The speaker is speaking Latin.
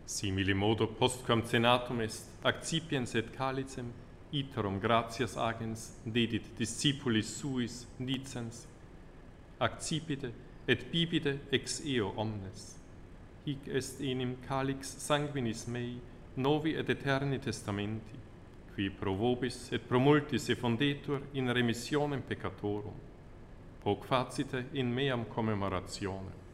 Simili modo postquam cenatum est, accipiens et calicem, iterum gratias agens dedit discipulis suis, dicens, accipite et bibite ex eo omnes. Hic est enim calix sanguinis mei, novi et eterni testamenti, qui pro vobis et pro multis effundetur in remissionem peccatorum. Hoc facite in meam commemorationem.